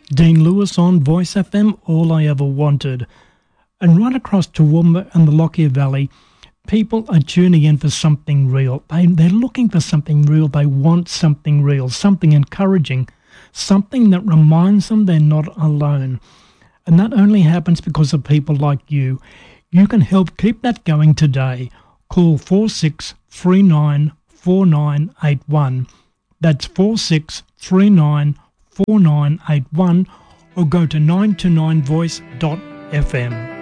Dean Lewis on Voice FM, All I Ever Wanted. And right across Toowoomba and the Lockyer Valley, people are tuning in for something real. They're looking for something real. They want something real, something encouraging, something that reminds them they're not alone. And that only happens because of people like you. You can help keep that going today. Call 46394981. That's 46394981, or go to 929voice.fm.